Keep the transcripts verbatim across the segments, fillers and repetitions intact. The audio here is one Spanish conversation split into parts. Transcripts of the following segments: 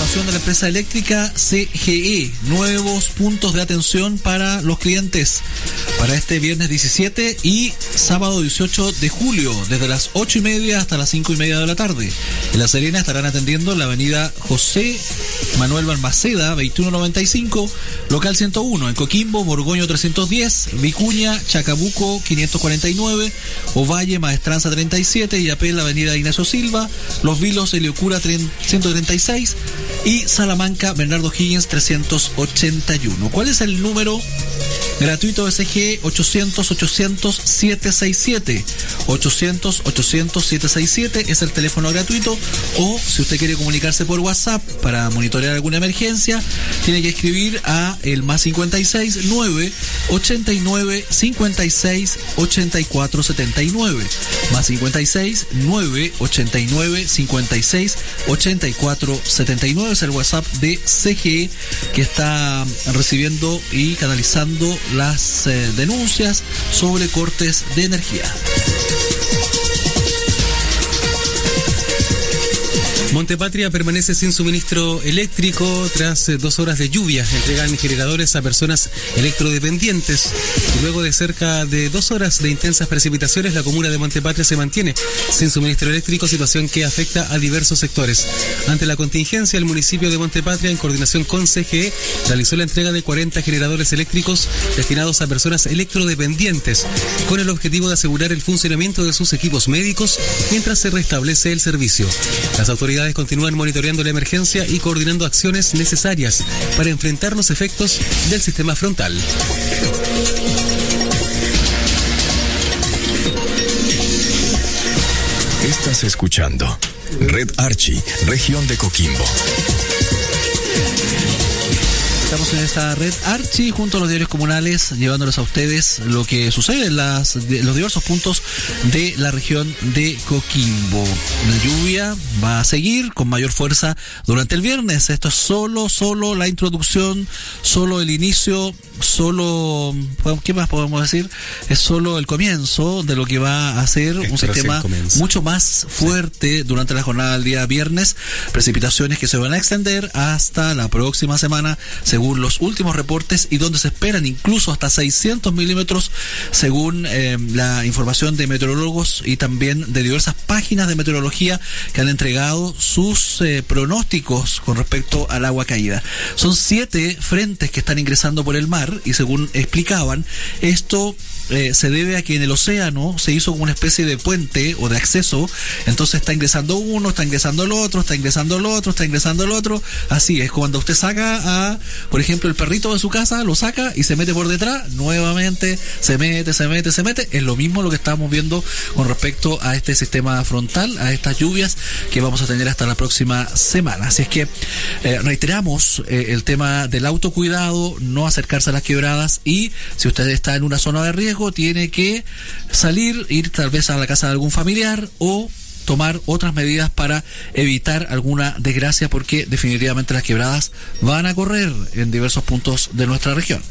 información de la empresa eléctrica C G E. Nuevos puntos de atención para los clientes para este viernes diecisiete y sábado dieciocho de julio, desde las ocho y media hasta las cinco y media de la tarde. En La Serena estarán atendiendo en la avenida José Manuel Balmaceda, veintiuno noventa y cinco, local ciento uno. En Coquimbo, Borgoño trescientos diez, Vicuña, Chacabuco quinientos cuarenta y nueve, Ovalle, Maestranza treinta y siete, Illapel, la avenida Ignacio Silva, Los Vilos, Heliocura ciento treinta y seis y Salamanca, Bernardo Higgins trescientos ochenta y uno. ¿Cuál es el número gratuito de C G E? ochocientos, ochocientos, setecientos sesenta y siete. ochocientos, ochocientos, setecientos sesenta y siete es el teléfono gratuito. O si usted quiere comunicarse por WhatsApp para monitorear alguna emergencia, tiene que escribir a el más cincuenta y seis, nueve, ochenta y nueve, cincuenta y seis, ochenta y cuatro setenta y nueve. Más cincuenta y seis, nueve, ochenta y nueve, cincuenta y seis, ochenta y cuatro setenta y nueve es el WhatsApp de C G E, que está recibiendo y canalizando las eh, denuncias sobre cortes de energía. Montepatria permanece sin suministro eléctrico tras eh, dos horas de lluvia. Entregan generadores a personas electrodependientes. Y luego de cerca de dos horas de intensas precipitaciones, la comuna de Montepatria se mantiene sin suministro eléctrico, situación que afecta a diversos sectores. Ante la contingencia, el municipio de Montepatria, en coordinación con C G E, realizó la entrega de cuarenta generadores eléctricos destinados a personas electrodependientes, con el objetivo de asegurar el funcionamiento de sus equipos médicos mientras se restablece el servicio. Las autoridades continúan monitoreando la emergencia y coordinando acciones necesarias para enfrentar los efectos del sistema frontal. Estás escuchando Red Archi, región de Coquimbo. Estamos en esta Red Archi junto a los diarios comunales, llevándoles a ustedes lo que sucede en las, de, los diversos puntos de la región de Coquimbo. La lluvia va a seguir con mayor fuerza durante el viernes. Esto es solo, solo la introducción, solo el inicio, solo, ¿qué más podemos decir? Es solo el comienzo de lo que va a ser un sistema mucho más fuerte sí. durante la jornada del día viernes. Precipitaciones que se van a extender hasta la próxima semana, según los últimos reportes, y donde se esperan incluso hasta seiscientos milímetros según eh, la información de meteorólogos y también de diversas páginas de meteorología que han entregado sus eh, pronósticos con respecto al agua caída. Son siete frentes que están ingresando por el mar y, según explicaban, esto Eh, se debe a que en el océano se hizo como una especie de puente o de acceso, entonces está ingresando uno, está ingresando el otro, está ingresando el otro, está ingresando el otro. Así es, cuando usted saca a, por ejemplo, el perrito de su casa, lo saca y se mete por detrás, nuevamente se mete, se mete, se mete. Es lo mismo lo que estamos viendo con respecto a este sistema frontal, a estas lluvias que vamos a tener hasta la próxima semana. Así es que eh, reiteramos eh, el tema del autocuidado, no acercarse a las quebradas, y si usted está en una zona de riesgo, tiene que salir, ir tal vez a la casa de algún familiar o tomar otras medidas para evitar alguna desgracia, porque definitivamente las quebradas van a correr en diversos puntos de nuestra región.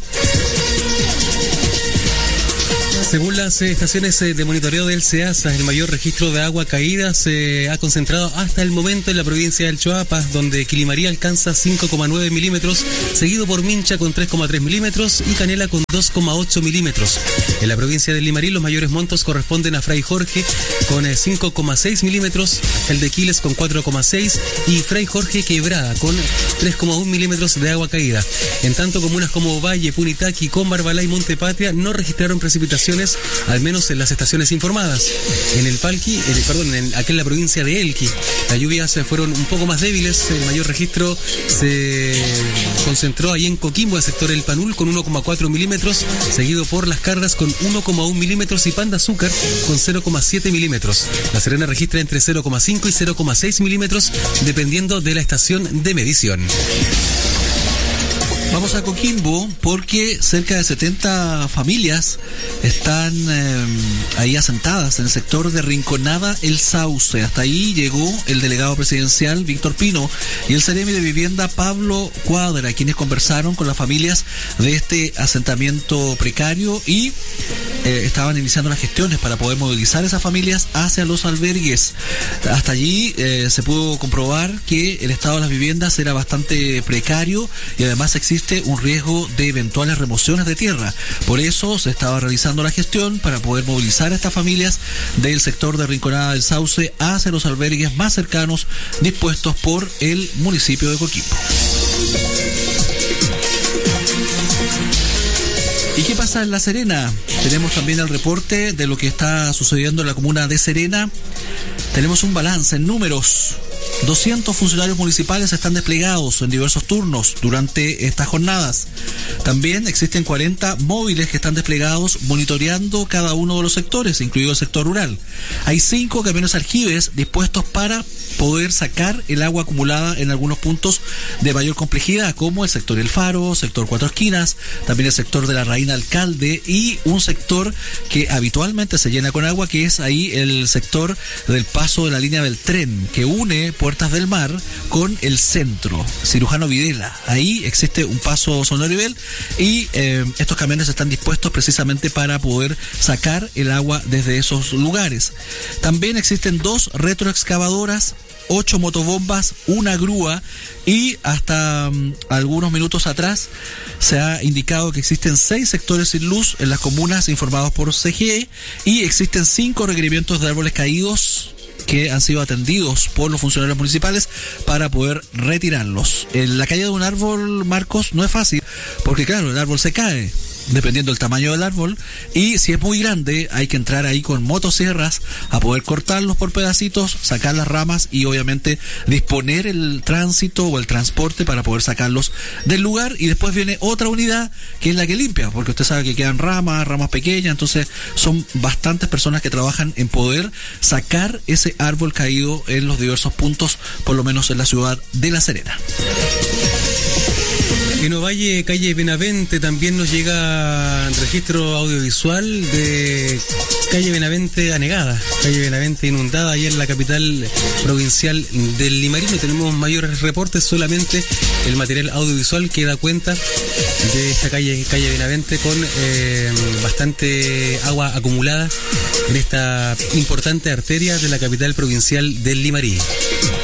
Según las eh, estaciones eh, de monitoreo del SEASA, el mayor registro de agua caída se ha concentrado hasta el momento en la provincia del Choapa, donde Quilimarí alcanza cinco coma nueve milímetros, seguido por Mincha con tres coma tres milímetros y Canela con dos coma ocho milímetros. En la provincia de Limarí los mayores montos corresponden a Fray Jorge con eh, cinco coma seis milímetros, el de Quiles con cuatro coma seis y Fray Jorge Quebrada con tres coma uno milímetros de agua caída. En tanto, comunas como Valle, Punitaqui, Combarbalá y Montepatria no registraron precipitaciones, al menos en las estaciones informadas. En el Palqui, eh, perdón, en, aquí en la provincia de Elqui, las lluvias eh, fueron un poco más débiles. El mayor registro se concentró ahí en Coquimbo, el sector El Panul, con uno coma cuatro milímetros, seguido por Las Cargas con uno coma uno milímetros y Pan de Azúcar con cero coma siete milímetros. La Serena registra entre cero coma cinco y cero coma seis milímetros, dependiendo de la estación de medición. Vamos a Coquimbo porque cerca de setenta familias están eh, ahí asentadas en el sector de Rinconada El Sauce. Hasta ahí llegó el delegado presidencial Víctor Pino y el seremi de vivienda Pablo Cuadra, quienes conversaron con las familias de este asentamiento precario y eh, estaban iniciando las gestiones para poder movilizar esas familias hacia los albergues. Hasta allí eh, se pudo comprobar que el estado de las viviendas era bastante precario y además existe un riesgo de eventuales remociones de tierra. Por eso se estaba realizando la gestión para poder movilizar a estas familias del sector de Rinconada del Sauce hacia los albergues más cercanos dispuestos por el municipio de Coquimbo. ¿Y qué pasa en La Serena? Tenemos también el reporte de lo que está sucediendo en la comuna de Serena. Tenemos un balance en números. doscientos funcionarios municipales están desplegados en diversos turnos durante estas jornadas. También existen cuarenta móviles que están desplegados monitoreando cada uno de los sectores, incluido el sector rural. Hay cinco camiones aljibes dispuestos para poder sacar el agua acumulada en algunos puntos de mayor complejidad, como el sector El Faro, sector Cuatro Esquinas, también el sector de la Reina Alcalde y un sector que habitualmente se llena con agua, que es ahí el sector del paso de la línea del tren, que une Puertas del Mar con el centro, Cirujano Videla. Ahí existe un paso sonorivel y eh, estos camiones están dispuestos precisamente para poder sacar el agua desde esos lugares. También existen dos retroexcavadoras, ocho motobombas, una grúa y hasta um, algunos minutos atrás se ha indicado que existen seis sectores sin luz en las comunas informados por C G E y existen cinco requerimientos de árboles caídos que han sido atendidos por los funcionarios municipales para poder retirarlos. En la caída de un árbol, Marcos, no es fácil, porque claro, el árbol se cae dependiendo del tamaño del árbol, y si es muy grande hay que entrar ahí con motosierras a poder cortarlos por pedacitos, sacar las ramas y obviamente disponer el tránsito o el transporte para poder sacarlos del lugar, y después viene otra unidad que es la que limpia, porque usted sabe que quedan ramas, ramas pequeñas, entonces son bastantes personas que trabajan en poder sacar ese árbol caído en los diversos puntos, por lo menos en la ciudad de La Serena. En Ovalle, calle Benavente, también nos llega registro audiovisual de calle Benavente anegada, calle Benavente inundada, ahí en la capital provincial del Limarí. No tenemos mayores reportes, solamente el material audiovisual que da cuenta de esta calle, calle Benavente, con eh, bastante agua acumulada en esta importante arteria de la capital provincial del Limarí.